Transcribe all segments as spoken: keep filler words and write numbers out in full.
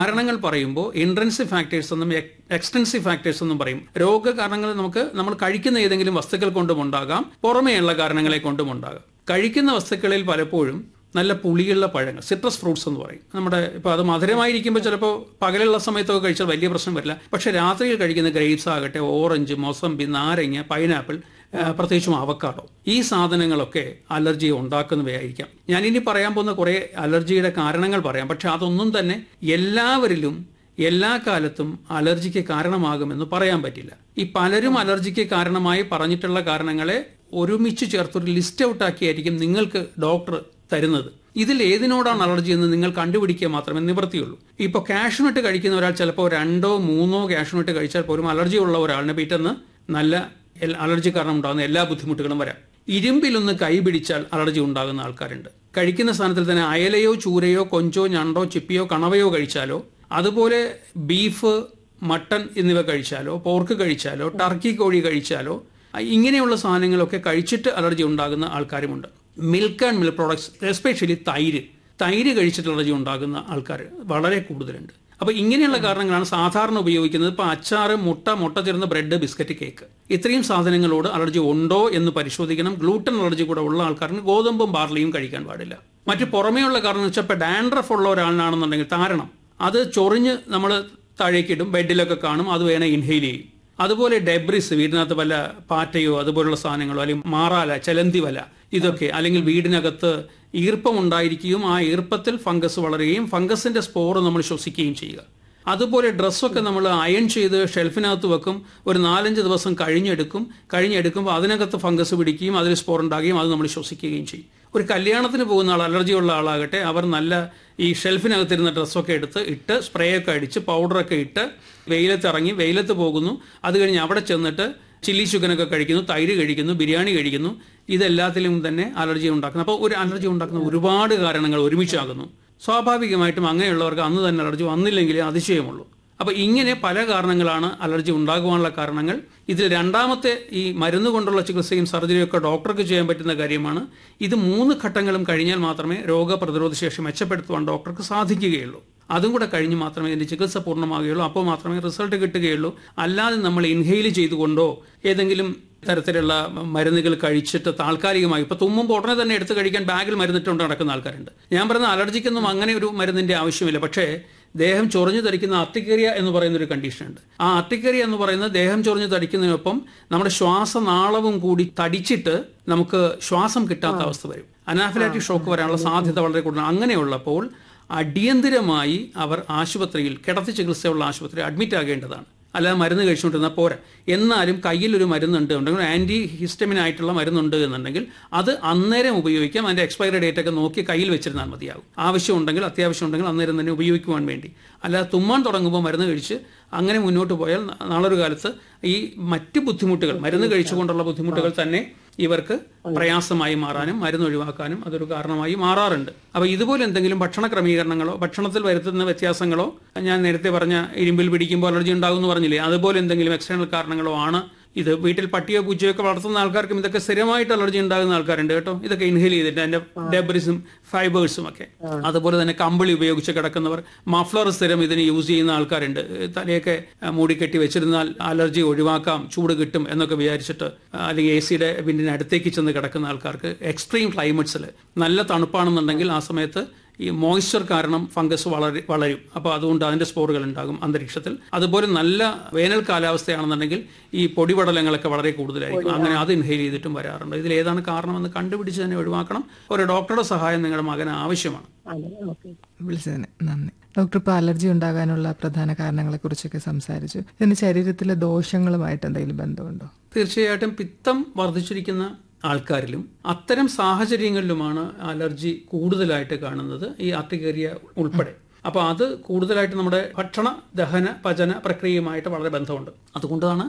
കാരണങ്ങൾ പറയുമ്പോൾ ഇൻട്രൻസീവ് ഫാക്ടേഴ്സ് എന്നും എക്സ്റ്റൻസീവ് ഫാക്ടേഴ്സ് എന്നും പറയും. രോഗകാരണങ്ങൾ നമുക്ക് നമ്മൾ കഴിക്കുന്ന ഏതെങ്കിലും വസ്തുക്കൾ കൊണ്ടും ഉണ്ടാകാം, പുറമേയുള്ള കാരണങ്ങളെ കൊണ്ടും ഉണ്ടാകാം. കഴിക്കുന്ന വസ്തുക്കളിൽ പലപ്പോഴും നല്ല പുളിയുള്ള പഴങ്ങൾ, സിട്രസ് ഫ്രൂട്ട്സ് എന്ന് പറയും. നമ്മുടെ ഇപ്പോൾ അത് മധുരമായിരിക്കുമ്പോൾ ചിലപ്പോൾ പകലുള്ള സമയത്തൊക്കെ കഴിച്ചാൽ വലിയ പ്രശ്നം വരില്ല. പക്ഷെ രാത്രിയിൽ കഴിക്കുന്ന ഗ്രേപ്സ് ആകട്ടെ, ഓറഞ്ച്, മൊസംബി, നാരങ്ങ, പൈനാപ്പിൾ, പ്രത്യേകിച്ചും അവക്കാഡോ, ഈ സാധനങ്ങളൊക്കെ അലർജി ഉണ്ടാക്കുന്നവയായിരിക്കാം. ഞാനിനി പറയാൻ പോകുന്ന കുറേ അലർജിയുടെ കാരണങ്ങൾ പറയാം. പക്ഷെ അതൊന്നും തന്നെ എല്ലാവരിലും എല്ലാ കാലത്തും അലർജിക്ക് കാരണമാകുമെന്ന് പറയാൻ പറ്റില്ല. ഈ പലരും അലർജിക്ക് കാരണമായി പറഞ്ഞിട്ടുള്ള കാരണങ്ങളെ ഒരുമിച്ച് ചേർത്തൊരു ലിസ്റ്റ് ഔട്ടാക്കിയായിരിക്കും നിങ്ങൾക്ക് ഡോക്ടർ തരുന്നത്. ഇതിൽ ഏതിനോടാണ് അലർജി എന്ന് നിങ്ങൾ കണ്ടുപിടിക്കുക മാത്രമേ നിവൃത്തിയുള്ളൂ. ഇപ്പോൾ കാഷ്നട്ട് കഴിക്കുന്ന ഒരാൾ ചിലപ്പോൾ രണ്ടോ മൂന്നോ കാഷ്നട്ട് കഴിച്ചാൽ പോലും അലർജി ഉള്ള ഒരാളിന് പിറ്റേന്ന് നല്ല അലർജി കാരണം ഉണ്ടാകുന്ന എല്ലാ ബുദ്ധിമുട്ടുകളും വരാം. ഇരുമ്പിലൊന്ന് കൈ പിടിച്ചാൽ അലർജി ഉണ്ടാകുന്ന ആൾക്കാരുണ്ട്. കഴിക്കുന്ന സ്ഥാനത്തിൽ തന്നെ അയലയോ ചൂരയോ കൊഞ്ചോ ഞണ്ടോ ചിപ്പിയോ കണവയോ കഴിച്ചാലോ, അതുപോലെ ബീഫ്, മട്ടൺ എന്നിവ കഴിച്ചാലോ, പോർക്ക് കഴിച്ചാലോ, ടർക്കി കോഴി കഴിച്ചാലോ, ഇങ്ങനെയുള്ള സാധനങ്ങളൊക്കെ കഴിച്ചിട്ട് അലർജി ഉണ്ടാകുന്ന ആൾക്കാരുമുണ്ട്. Milk and milk products, especially തൈര് തൈര് കഴിച്ചിട്ട് അലർജി ഉണ്ടാകുന്ന ആൾക്കാർ വളരെ കൂടുതലുണ്ട്. അപ്പോൾ ഇങ്ങനെയുള്ള കാരണങ്ങളാണ് സാധാരണ ഉപയോഗിക്കുന്നത്. ഇപ്പോൾ അച്ചാറ്, മുട്ട, മുട്ട ചേർന്ന ബ്രെഡ്, ബിസ്ക്കറ്റ്, കേക്ക്, ഇത്രയും സാധനങ്ങളോട് അലർജി ഉണ്ടോ എന്ന് പരിശോധിക്കണം. ഗ്ലൂട്ടൻ അലർജി കൂടെ ഉള്ള ആൾക്കാർക്ക് ഗോതമ്പും ബാർലിയും കഴിക്കാൻ പാടില്ല. മറ്റ് പുറമേയുള്ള കാരണം എന്ന് വെച്ചാൽ ഇപ്പോൾ ഡാൻഡ്രഫ് ഉള്ള ഒരാളിനാണെന്നുണ്ടെങ്കിൽ താരണം അത് ചൊറിഞ്ഞ് നമ്മൾ താഴേക്കിടും, ബെഡിലൊക്കെ കാണും, അത് വേണേൽ ഇൻഹെയിൽ ചെയ്യും. അതുപോലെ ഡെബ്രിസ്, വീടിനകത്ത് വല്ല പാറ്റയോ അതുപോലുള്ള സാധനങ്ങളോ, അല്ലെങ്കിൽ മാറാല, ചലന്തി വല, ഇതൊക്കെ, അല്ലെങ്കിൽ വീടിനകത്ത് ഈർപ്പം ഉണ്ടായിരിക്കുകയും ആ ഈർപ്പത്തിൽ ഫംഗസ് വളരുകയും ഫംഗസിന്റെ സ്പോർ നമ്മൾ ശ്വസിക്കുകയും ചെയ്യുക. അതുപോലെ ഡ്രസ്സൊക്കെ നമ്മൾ അയൺ ചെയ്ത് ഷെൽഫിനകത്ത് വെക്കും, ഒരു നാലഞ്ച് ദിവസം കഴിഞ്ഞെടുക്കും. കഴിഞ്ഞെടുക്കുമ്പോൾ അതിനകത്ത് ഫംഗസ് പിടിക്കുകയും അതിൽ സ്പോർ ഉണ്ടാകുകയും അത് നമ്മൾ ശ്വസിക്കുകയും ചെയ്യും. ഒരു കല്യാണത്തിന് പോകുന്ന ആൾ, അലർജി ഉള്ള ആളാകട്ടെ, അവർ നല്ല ഈ ഷെൽഫിനകത്തിരുന്ന ഡ്രസ്സൊക്കെ എടുത്ത് ഇട്ട് സ്പ്രേ ഒക്കെ അടിച്ച് പൗഡറൊക്കെ ഇട്ട് വെയിലത്ത് ഇറങ്ങി വെയിലത്ത് പോകുന്നു. അത് കഴിഞ്ഞ് അവിടെ ചെന്നിട്ട് ചില്ലി ചിക്കനൊക്കെ കഴിക്കുന്നു, തൈര് കഴിക്കുന്നു, ബിരിയാണി കഴിക്കുന്നു. ഇതെല്ലാത്തിലും തന്നെ അലർജി ഉണ്ടാക്കുന്നു. അപ്പോൾ ഒരു അലർജി ഉണ്ടാക്കുന്ന ഒരുപാട് കാരണങ്ങൾ ഒരുമിച്ചാകുന്നു. സ്വാഭാവികമായിട്ടും അങ്ങനെയുള്ളവർക്ക് അന്ന് തന്നെ അലർജി വന്നില്ലെങ്കിലേ അതിശയമുള്ളൂ. അപ്പോൾ ഇങ്ങനെ പല കാരണങ്ങളാണ് അലർജി ഉണ്ടാകുവാനുള്ള കാരണങ്ങൾ. ഇതിൽ രണ്ടാമത്തെ ഈ മരുന്ന് കൊണ്ടുള്ള ചികിത്സയും സർജറിയും ഒക്കെ ഡോക്ടർക്ക് ചെയ്യാൻ പറ്റുന്ന കാര്യമാണ്. ഇത് മൂന്ന് ഘട്ടങ്ങളും കഴിഞ്ഞാൽ മാത്രമേ രോഗപ്രതിരോധ ശേഷി മെച്ചപ്പെടുത്തുവാൻ ഡോക്ടർക്ക് സാധിക്കുകയുള്ളൂ. അതും കൂടെ കഴിഞ്ഞ് മാത്രമേ ഇതിന്റെ ചികിത്സ പൂർണ്ണമാകുകയുള്ളൂ. അപ്പോൾ മാത്രമേ റിസൾട്ട് കിട്ടുകയുള്ളൂ. അല്ലാതെ നമ്മൾ ഇൻഹെയിൽ ചെയ്തുകൊണ്ടോ ഏതെങ്കിലും തരത്തിലുള്ള മരുന്നുകൾ കഴിച്ചിട്ട് താൽക്കാലികമായി ഇപ്പോൾ തുമ്മുമ്പോൾ ഉടനെ തന്നെ എടുത്ത് കഴിക്കാൻ ബാഗിൽ മരുന്നിട്ടുകൊണ്ട് നടക്കുന്ന ആൾക്കാരുണ്ട്. ഞാൻ പറയുന്ന അലർജിക്കൊന്നും അങ്ങനെ ഒരു മരുന്നിന്റെ ആവശ്യമില്ല. പക്ഷേ ദേഹം ചൊറിഞ്ഞു തടിക്കുന്ന അർട്ടിക്കേറിയ എന്ന് പറയുന്ന ഒരു കണ്ടീഷൻ ഉണ്ട്. ആ അർട്ടിക്കേറിയ എന്ന് പറയുന്നത് ദേഹം ചൊറിഞ്ഞു തടിക്കുന്നതിനൊപ്പം നമ്മുടെ ശ്വാസനാളവും കൂടി തടിച്ചിട്ട് നമുക്ക് ശ്വാസം കിട്ടാത്ത അവസ്ഥ വരും. അനാഫിലാക്റ്റിക് ഷോക്ക് വരാനുള്ള സാധ്യത വളരെ കൂടുതലാണ്. അങ്ങനെയുള്ളപ്പോൾ അടിയന്തിരമായി അവർ ആശുപത്രിയിൽ, കിടത്തി ചികിത്സയുള്ള ആശുപത്രിയിൽ അഡ്മിറ്റ് ആകേണ്ടതാണ്. അല്ലാതെ മരുന്ന് കഴിച്ചുകൊണ്ടിരുന്നാൽ പോരാ. എന്നാലും കയ്യിലൊരു മരുന്നുണ്ട് ഉണ്ടെങ്കിൽ, ആന്റി ഹിസ്റ്റമിൻ ആയിട്ടുള്ള മരുന്നുണ്ട് എന്നുണ്ടെങ്കിൽ അത് അന്നേരം ഉപയോഗിക്കാം. അതിന്റെ എക്സ്പയറി ഡേറ്റ് ഒക്കെ നോക്കി കയ്യിൽ വെച്ചിരുന്നാൽ മതിയാകും. ആവശ്യമുണ്ടെങ്കിൽ, അത്യാവശ്യം ഉണ്ടെങ്കിൽ അന്നേരം തന്നെ ഉപയോഗിക്കുവാൻ വേണ്ടി. അല്ലാതെ തുമ്മാൻ തുടങ്ങുമ്പോൾ മരുന്ന് കഴിച്ച് അങ്ങനെ മുന്നോട്ട് പോയാൽ നാളൊരു കാലത്ത് ഈ മറ്റ് ബുദ്ധിമുട്ടുകൾ, മരുന്ന് കഴിച്ചുകൊണ്ടുള്ള ബുദ്ധിമുട്ടുകൾ തന്നെ ഇവർക്ക് പ്രയാസമായി മാറാനും മരുന്ന് ഒഴിവാക്കാനും അതൊരു കാരണമായി മാറാറുണ്ട്. അപ്പോൾ ഇതുപോലെ എന്തെങ്കിലും ഭക്ഷണ ക്രമീകരണങ്ങളോ ഭക്ഷണത്തിൽ വരുത്തുന്ന വ്യത്യാസങ്ങളോ, ഞാൻ നേരത്തെ പറഞ്ഞ ഇരുമ്പിൽ പിടിക്കുമ്പോൾ അലർജി ഉണ്ടാകും എന്ന് പറഞ്ഞില്ലേ, അതുപോലെ എന്തെങ്കിലും എക്സ്റ്റേണൽ കാരണങ്ങളോ ആണ് ഇത്. വീട്ടിൽ പട്ടിയോ പൂച്ചയോ ഒക്കെ വളർത്തുന്ന ആൾക്കാർക്കും ഇതൊക്കെ സ്ഥിരമായിട്ട് അലർജി ഉണ്ടാകുന്ന ആൾക്കാരുണ്ട് കേട്ടോ. ഇതൊക്കെ ഇൻഹെയിൽ ചെയ്തിട്ട് അതിന്റെ ഡെബ്രിസും ഫൈബേഴ്സും ഒക്കെ. അതുപോലെ തന്നെ കമ്പിളി ഉപയോഗിച്ച് കിടക്കുന്നവർ, മഫ്ലർ സ്ഥിരം ഇതിന് യൂസ് ചെയ്യുന്ന ആൾക്കാരുണ്ട്. തലയൊക്കെ മൂടിക്കെട്ടി വെച്ചിരുന്നാൽ അലർജി ഒഴിവാക്കാം, ചൂട് കിട്ടും എന്നൊക്കെ വിചാരിച്ചിട്ട്, അല്ലെങ്കിൽ എ സിയുടെ വിൻഡിന് അടുത്തേക്ക് ചെന്ന് കിടക്കുന്ന ആൾക്കാർക്ക് എക്സ്ട്രീം ക്ലൈമറ്റ്സിൽ നല്ല തണുപ്പാണെന്നുണ്ടെങ്കിൽ ആ സമയത്ത് ഈ മോയ്സ്ചർ കാരണം ഫംഗസ് വളരും വളരും അപ്പോൾ അതുകൊണ്ട് അതിന്റെ സ്പോറുകൾ ഉണ്ടാകും അന്തരീക്ഷത്തിൽ. അതുപോലെ നല്ല വേനൽ കാലാവസ്ഥയാണെന്നുണ്ടെങ്കിൽ ഈ പൊടിപടലങ്ങളൊക്കെ വളരെ കൂടുതലായിരിക്കും. അങ്ങനെ അത് ഇൻഹെയിൽ ചെയ്തിട്ടും വരാറുണ്ട്. ഇതിൽ ഏതാണ് കാരണമെന്ന് കണ്ടുപിടിച്ച് തന്നെ ഒഴിവാക്കണം. ഒരു ഡോക്ടറുടെ സഹായം നിങ്ങളുടെ മകന് ആവശ്യമാണ്. വിളിച്ചതിന് നന്ദി. ഡോക്ടർ, ഇപ്പോൾ അലർജി ഉണ്ടാകാനുള്ള പ്രധാന കാരണങ്ങളെ കുറിച്ചൊക്കെ സംസാരിച്ചു. ഇതിന് ശരീരത്തിലെ ദോഷങ്ങളുമായിട്ട് എന്തെങ്കിലും ബന്ധമുണ്ടോ? തീർച്ചയായിട്ടും പിത്തം വർദ്ധിച്ചിരിക്കുന്ന ആൾക്കാരിലും അത്തരം സാഹചര്യങ്ങളിലുമാണ് അലർജി കൂടുതലായിട്ട് കാണുന്നത്, ഈ അർട്ടിക്കേറിയ ഉൾപ്പെടെ. അപ്പോൾ അത് കൂടുതലായിട്ട് നമ്മുടെ ഭക്ഷണ ദഹന പചന പ്രക്രിയയുമായിട്ട് വളരെ ബന്ധമുണ്ട്. അതുകൊണ്ടാണ്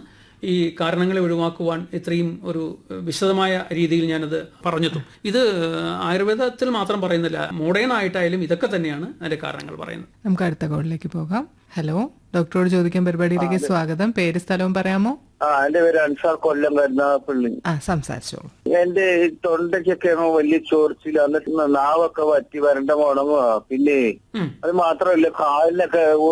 ഈ കാരണങ്ങളെ ഒഴിവാക്കുവാൻ ഇത്രയും ഒരു വിശദമായ രീതിയിൽ ഞാനത് പറഞ്ഞെത്തും. ഇത് ആയുർവേദത്തിൽ മാത്രം പറയുന്നില്ല, മോഡേൺ ആയിട്ടായാലും ഇതൊക്കെ തന്നെയാണ് അതിന്റെ കാരണങ്ങൾ പറയുന്നത്. നമുക്ക് അടുത്ത കോളിലേക്ക് പോകാം. ഹലോ, ഡോക്ടറോട് ചോദിക്കാൻ പരിപാടിയിലേക്ക് സ്വാഗതം. പേര് സ്ഥലവും പറയാമോ? ആ എന്റെ പേര് അൻസാർ, കൊല്ലം കരുനാഗപ്പള്ളി. ആ സംസാരിച്ചോളൂ. എന്റെ തൊണ്ടയ്ക്കൊക്കെയാണോ വലിയ ചോർച്ചില്ല, എന്നിട്ട് നാവൊക്കെ വറ്റി വരണ്ട മുടങ്ങുക. പിന്നെ അത് മാത്രമല്ല കാലിനൊക്കെ